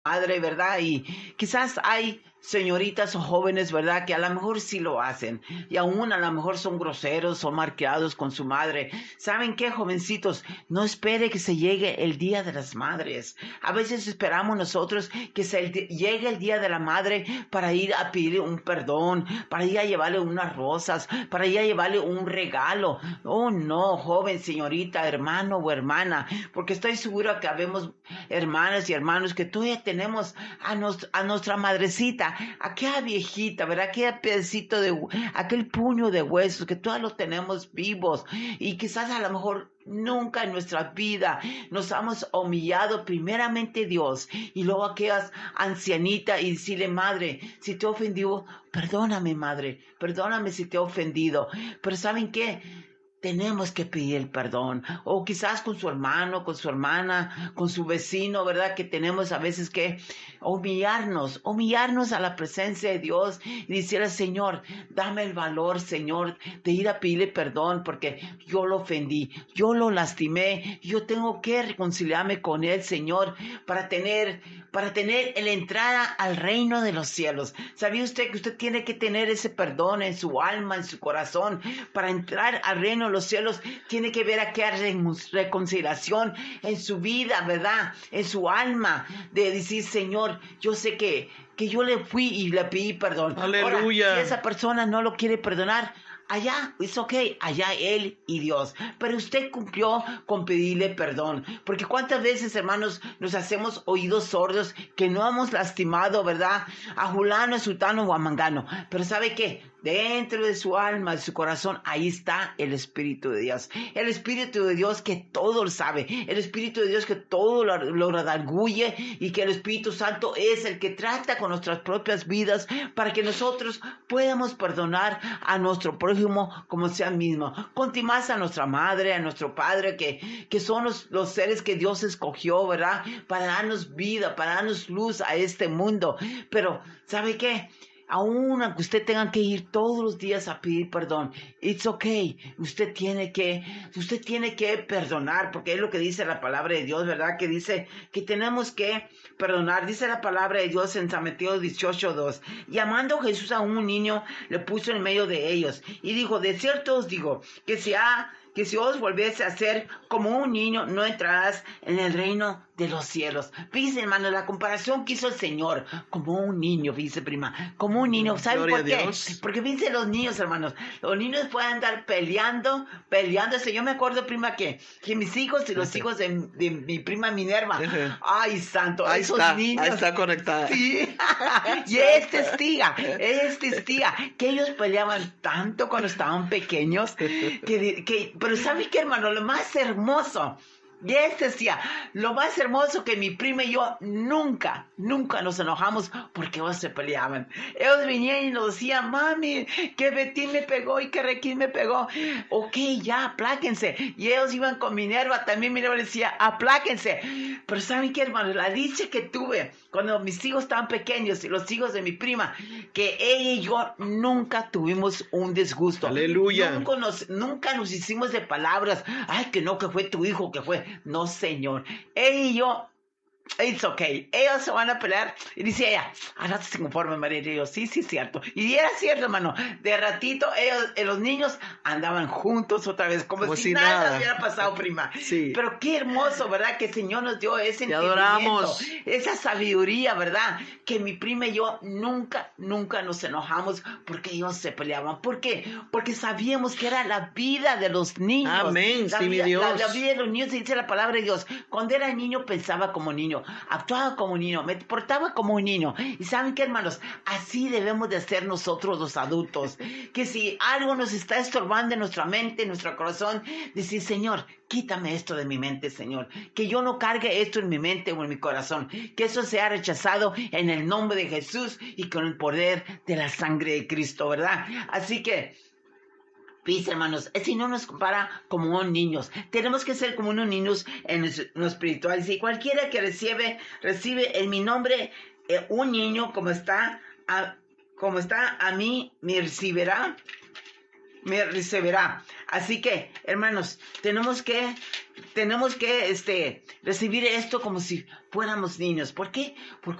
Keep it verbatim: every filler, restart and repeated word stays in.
madre, ¿verdad? Y quizás hay señoritas o jóvenes, ¿verdad? Que a lo mejor sí lo hacen. Y aún a lo mejor son groseros, son marqueados con su madre. ¿Saben qué, jovencitos? No espere que se llegue el Día de las Madres. A veces esperamos nosotros que se llegue el Día de la Madre para ir a pedir un perdón, para ir a llevarle unas rosas, para ir a llevarle un regalo. Oh, no, joven, señorita, hermano o hermana, porque estoy segura que habemos hermanas y hermanos que todavía tenemos a, nos, a nuestra madrecita, aquella viejita, ¿verdad? Aquel pedacito de, aquel puño de huesos que todavía lo tenemos vivos y quizás a lo mejor nunca en nuestra vida nos hemos humillado primeramente Dios y luego aquellas ancianitas y decirle, madre, si te he ofendido, perdóname, madre, perdóname si te he ofendido, pero ¿saben qué? Tenemos que pedir el perdón, o quizás con su hermano, con su hermana, con su vecino, ¿verdad? Que tenemos a veces que humillarnos, humillarnos a la presencia de Dios y decirle, Señor, dame el valor, Señor, de ir a pedirle perdón porque yo lo ofendí, yo lo lastimé, yo tengo que reconciliarme con Él, Señor, para tener, para tener la entrada al reino de los cielos. ¿Sabía usted que usted tiene que tener ese perdón en su alma, en su corazón, para entrar al reino de los cielos? Tiene que ver aquella reconciliación en su vida, ¿verdad? En su alma, de decir, Señor, yo sé que, que yo le fui y le pedí perdón. Aleluya. Ahora, si esa persona no lo quiere perdonar, allá, es ok, allá él y Dios. Pero usted cumplió con pedirle perdón. Porque cuántas veces, hermanos, nos hacemos oídos sordos que no hemos lastimado, ¿verdad? A Julano, a Sutano o a Mangano. Pero ¿sabe qué? Dentro de su alma, de su corazón, ahí está el Espíritu de Dios. El Espíritu de Dios que todo lo sabe. El Espíritu de Dios que todo lo, lo redarguye y que el Espíritu Santo es el que trata con nuestras propias vidas para que nosotros podamos perdonar a nuestro prójimo como sea mismo. Conti más a nuestra madre, a nuestro padre, que, que son los, los seres que Dios escogió, ¿verdad? Para darnos vida, para darnos luz a este mundo. Pero, ¿sabe qué? Aún aunque usted tenga que ir todos los días a pedir perdón, it's okay. Usted tiene que, usted tiene que perdonar, porque es lo que dice la palabra de Dios, ¿verdad? Que dice que tenemos que perdonar. Dice la palabra de Dios en San Mateo dieciocho dos. Llamando Jesús a un niño, le puso en medio de ellos y dijo, de cierto os digo, que si ha que si os volviese a ser como un niño, no entrarás en el reino de los cielos. Fíjense, hermano, la comparación que hizo el Señor, como un niño, fíjense, prima, como un niño. ¿Saben Gloria por qué? a Dios. Porque fíjense los niños, hermanos, los niños pueden andar peleando, peleándose. Yo me acuerdo, prima, que, que mis hijos y los hijos de, de mi prima Minerva, ay, santo, Ahí esos está, niños. ahí está conectada. Sí, y es testiga, es testiga, que ellos peleaban tanto cuando estaban pequeños, que, que pero ¿sabe qué, hermano? Lo más hermoso, y este decía, lo más hermoso que mi prima y yo nunca, nunca nos enojamos porque ellos se peleaban. Ellos venían y nos decían, mami, que Betín me pegó y que Requín me pegó. Ok, ya, apláquense. Y ellos iban con Minerva, también Minerva decía, apláquense. Pero ¿saben qué, hermano? La dicha que tuve cuando mis hijos estaban pequeños y los hijos de mi prima, que ella y yo nunca tuvimos un disgusto. Aleluya. Nunca nos, nunca nos hicimos de palabras, ay, que no, que fue tu hijo, que fue. No, señor. Ella y yo, it's okay. Ellos se van a pelear. Y dice ella, ah, no se conforme, María. Y yo, sí, sí, cierto. Y era cierto, hermano. De ratito, ellos, eh, los niños andaban juntos otra vez, como, como si, si nada, nada hubiera pasado, prima. Sí. Pero qué hermoso, ¿verdad? Que el Señor nos dio ese Te adoramos. Esa sabiduría, ¿verdad? Que mi prima y yo nunca, nunca nos enojamos porque ellos se peleaban. ¿Por qué? Porque sabíamos que era la vida de los niños. Amén, la sí, vida, mi Dios. La, la vida de los niños, dice la palabra de Dios. Cuando era niño pensaba como niño, actuaba como niño, me portaba como un niño. Y ¿saben qué, hermanos? Así debemos de ser nosotros los adultos. Que si algo nos está estorbando en nuestra mente, en nuestro corazón, decir, Señor, quítame esto de mi mente, Señor. Que yo no cargue esto en mi mente o en mi corazón. Que eso sea rechazado en el nombre de Jesús y con el poder de la sangre de Cristo, ¿verdad? Así que, fíjense, hermanos, si no nos compara como unos niños, tenemos que ser como unos niños en lo espiritual. Si cualquiera que recibe, recibe en mi nombre eh, un niño como está, a, como está a mí, me recibirá. me recibirá. Así que, hermanos, tenemos que, tenemos que este, recibir esto como si fuéramos niños. ¿Por qué? Porque